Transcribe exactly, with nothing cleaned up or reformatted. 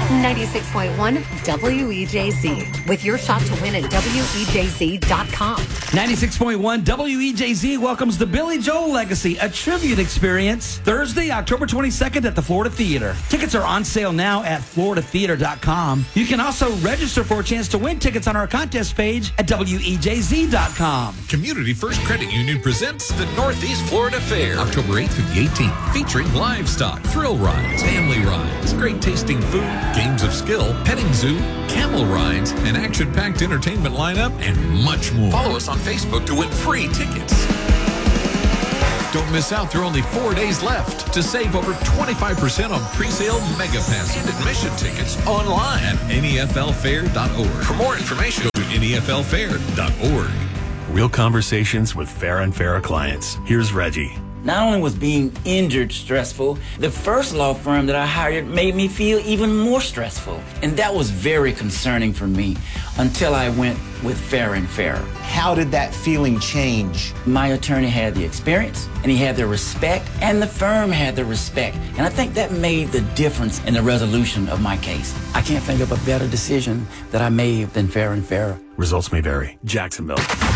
ninety-six point one W E J Z with your shot to win at W E J Z dot com. ninety-six point one W E J Z welcomes the Billy Joel Legacy, a tribute experience, Thursday, October twenty-second at the Florida Theater. Tickets are on sale now at florida theater dot com. You can also register for a chance to win tickets on our contest page at W E J Z dot com. Community First Credit Union presents the Northeast Florida Fair, October eighth through the eighteenth, featuring livestock, thrill rides, family rides, great tasting food, games of skill, petting zoo, camel rides, an action-packed entertainment lineup, and much more. Follow us on Facebook to win free tickets. Don't miss out. There are only four days left to save over twenty-five percent on pre-sale Mega Pass and admission tickets online at N E F L fair dot org. For more information, go to N E F L fair dot org. Real conversations with Farah and Farah clients. Here's Reggie. Not only was being injured stressful, the first law firm that I hired made me feel even more stressful. And that was very concerning for me until I went with Farah and Farah. How did that feeling change? My attorney had the experience, and he had the respect, and the firm had the respect. And I think that made the difference in the resolution of my case. I can't think of a better decision that I made than Farah and Farah. Results may vary. Jacksonville.